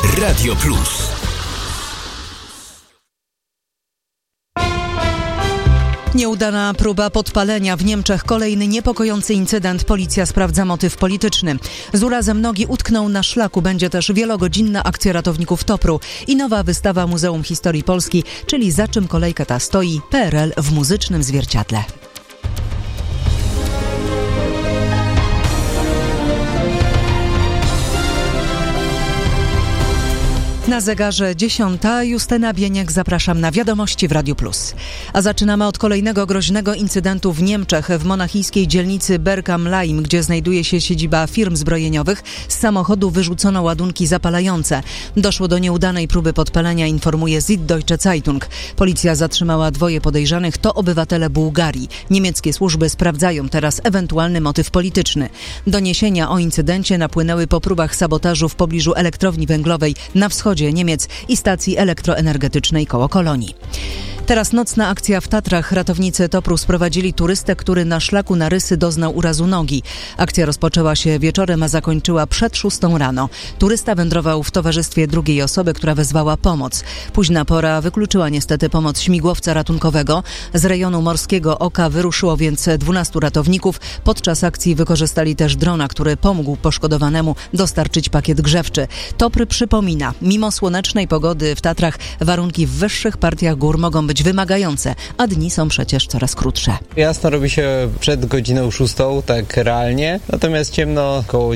Radio Plus. Nieudana próba podpalenia w Niemczech. Kolejny niepokojący incydent. Policja sprawdza motyw polityczny. Z urazem nogi utknął na szlaku. Będzie też wielogodzinna akcja ratowników TOPR-u i nowa wystawa Muzeum Historii Polski, czyli Za czym kolejka ta stoi? PRL w muzycznym zwierciadle. Na zegarze 10. Justyna Bieniek, zapraszam na wiadomości w Radiu Plus. A zaczynamy od kolejnego groźnego incydentu w Niemczech, w monachijskiej dzielnicy Berg am Laim, gdzie znajduje się siedziba firm zbrojeniowych. Z samochodu wyrzucono ładunki zapalające. Doszło do nieudanej próby podpalenia, informuje Süddeutsche Zeitung. Policja zatrzymała 2 podejrzanych, to obywatele Bułgarii. Niemieckie służby sprawdzają teraz ewentualny motyw polityczny. Doniesienia o incydencie napłynęły po próbach sabotażu w pobliżu elektrowni węglowej na wschodzie Niemiec i stacji elektroenergetycznej koło Kolonii. Teraz nocna akcja w Tatrach. Ratownicy TOPR-u sprowadzili turystę, który na szlaku na Rysy doznał urazu nogi. Akcja rozpoczęła się wieczorem, a zakończyła przed 6 rano. Turysta wędrował w towarzystwie drugiej osoby, która wezwała pomoc. Późna pora wykluczyła niestety pomoc śmigłowca ratunkowego. Z rejonu Morskiego Oka wyruszyło więc 12 ratowników. Podczas akcji wykorzystali też drona, który pomógł poszkodowanemu dostarczyć pakiet grzewczy. TOPR przypomina, mimo słonecznej pogody w Tatrach warunki w wyższych partiach gór mogą być wymagające, a dni są przecież coraz krótsze. Jasno robi się przed godziną 6, tak realnie, natomiast ciemno około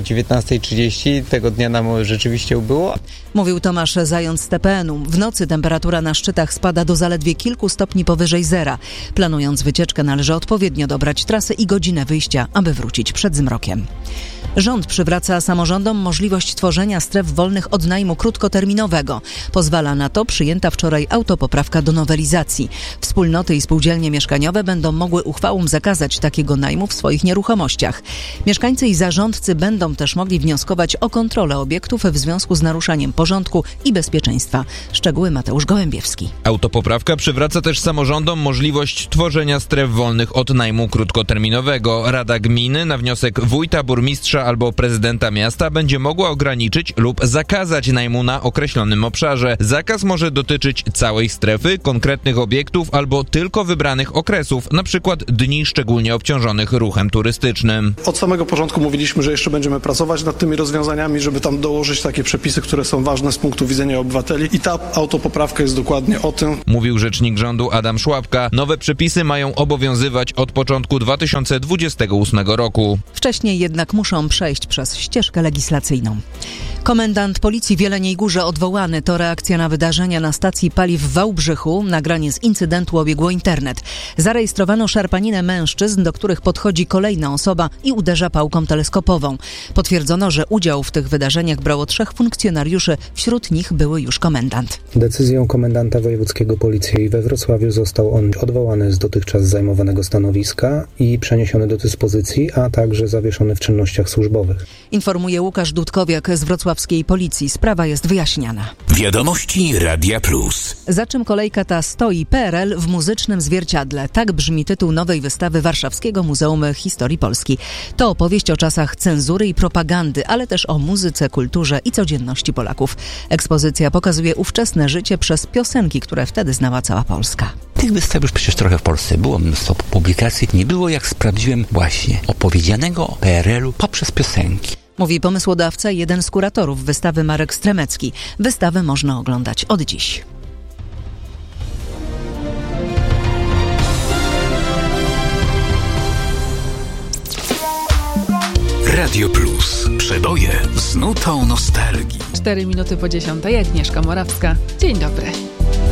19:30 tego dnia nam rzeczywiście ubyło. Mówił Tomasz Zając z TPN-u. W nocy temperatura na szczytach spada do zaledwie kilku stopni powyżej zera. Planując wycieczkę, należy odpowiednio dobrać trasę i godzinę wyjścia, aby wrócić przed zmrokiem. Rząd przywraca samorządom możliwość tworzenia stref wolnych od najmu krótkoterminowego. Pozwala na to przyjęta wczoraj autopoprawka do nowelizacji. Wspólnoty i spółdzielnie mieszkaniowe będą mogły uchwałą zakazać takiego najmu w swoich nieruchomościach. Mieszkańcy i zarządcy będą też mogli wnioskować o kontrolę obiektów w związku z naruszaniem porządku i bezpieczeństwa. Szczegóły Mateusz Gołębiewski. Autopoprawka przywraca też samorządom możliwość tworzenia stref wolnych od najmu krótkoterminowego. Rada gminy na wniosek wójta, burmistrza albo prezydenta miasta będzie mogła ograniczyć lub zakazać najmu na określonym obszarze. Zakaz może dotyczyć całej strefy, konkretnych obiektów albo tylko wybranych okresów, na przykład dni szczególnie obciążonych ruchem turystycznym. Od samego początku mówiliśmy, że jeszcze będziemy pracować nad tymi rozwiązaniami, żeby tam dołożyć takie przepisy, które są ważne z punktu widzenia obywateli i ta autopoprawka jest dokładnie o tym. Mówił rzecznik rządu Adam Szłapka. Nowe przepisy mają obowiązywać od początku 2028 roku. Wcześniej jednak muszą przejść przez ścieżkę legislacyjną. Komendant policji w Jeleniej Górze odwołany. To reakcja na wydarzenia na stacji paliw w Wałbrzychu. Nagranie z incydentu obiegło internet. Zarejestrowano szarpaninę mężczyzn, do których podchodzi kolejna osoba i uderza pałką teleskopową. Potwierdzono, że udział w tych wydarzeniach brało 3 funkcjonariuszy. Wśród nich były już komendant. Decyzją komendanta wojewódzkiego policji we Wrocławiu został on odwołany z dotychczas zajmowanego stanowiska i przeniesiony do dyspozycji, a także zawieszony w czynnościach służbowych. Informuje Łukasz Dudkowiak z wrocławskiej policji. Sprawa jest wyjaśniana. Wiadomości Radia Plus. Za czym kolejka ta stoi? PRL w muzycznym zwierciadle. Tak brzmi tytuł nowej wystawy Warszawskiego Muzeum Historii Polski. To opowieść o czasach cenzury i propagandy, ale też o muzyce, kulturze i codzienności Polaków. Ekspozycja pokazuje ówczesne życie przez piosenki, które wtedy znała cała Polska. Tych wystaw już przecież trochę w Polsce było, mnóstwo publikacji. Nie było, jak sprawdziłem, właśnie opowiedzianego o PRL-u poprzez piosenki. Mówi pomysłodawca i jeden z kuratorów wystawy Marek Stremecki. Wystawę można oglądać od dziś. Radio Plus. Przeboje z nutą nostalgii. 4 minuty po 10. Agnieszka Morawska. Dzień dobry.